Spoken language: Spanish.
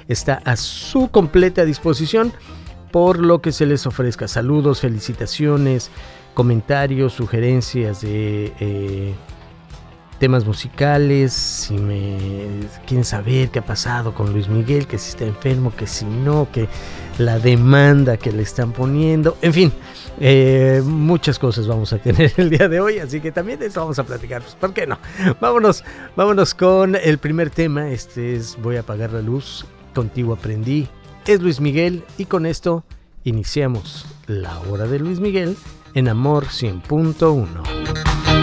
está a su completa disposición por lo que se les ofrezca. Saludos, felicitaciones, comentarios, sugerencias de temas musicales, si me quieren saber qué ha pasado con Luis Miguel, que si está enfermo, que si no, que la demanda que le están poniendo, en fin, muchas cosas vamos a tener el día de hoy, así que también de eso vamos a platicar, pues, ¿por qué no? Vámonos con el primer tema. Este es Voy a apagar la luz, Contigo aprendí, es Luis Miguel, y con esto iniciamos la hora de Luis Miguel en Amor 100.1.